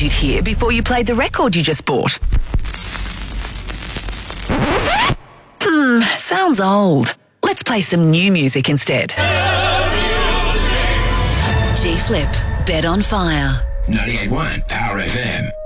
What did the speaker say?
you'd hear before you played the record you just bought. Sounds old. Let's play some new music instead. G Flip, Bet on Fire. 98.1 Power FM.